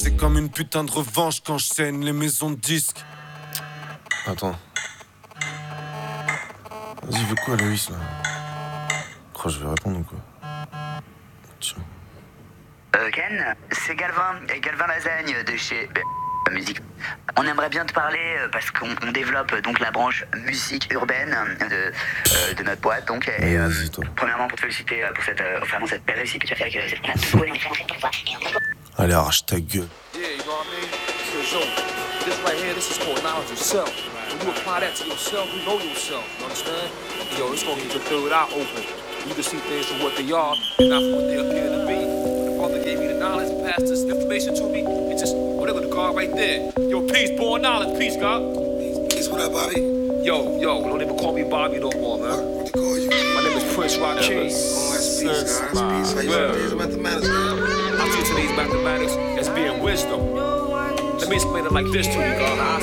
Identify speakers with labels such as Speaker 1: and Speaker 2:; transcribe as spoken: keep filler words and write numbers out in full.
Speaker 1: C'est comme une putain de revanche quand je saigne les maisons de disques. Attends. Vas-y, veux quoi, Loïs, là? Crois je vais répondre ou quoi? Tiens.
Speaker 2: Euh, Ken, c'est Galvin, et Galvin Lasagne de chez euh, Musique. On aimerait bien te parler euh, parce qu'on on développe euh, donc la branche musique urbaine euh, de, euh, de notre boîte. Donc, et,
Speaker 1: Ouais,
Speaker 2: euh,
Speaker 1: vas-y, toi.
Speaker 2: premièrement, pour te féliciter euh, pour cette, euh, vraiment cette belle réussite que tu as fait avec euh, cette classe.
Speaker 1: Allez, arrache ta gueule.
Speaker 3: Yeah, you know what I mean? So, so this right here, this is called knowledge of self. When you apply that to yourself, you know yourself. You understand? And yo, it's gonna get your third eye open. You can see things for what they are and not for what they appear to be. The Father gave me the knowledge, passed this information to me. It just, whatever the God right there. Yo, peace, born knowledge, peace, God.
Speaker 4: Peace, peace, what up, Bobby?
Speaker 3: Yo, yo, don't even call me Bobby no more, man.
Speaker 4: What to call you?
Speaker 3: My name is Prince Rakeem.
Speaker 4: Oh, that's peace, God. That's peace. How you
Speaker 3: Yeah.
Speaker 4: feel about the matters, man?
Speaker 3: I teach today's mathematics as being wisdom. Let me explain it like this to you, God. I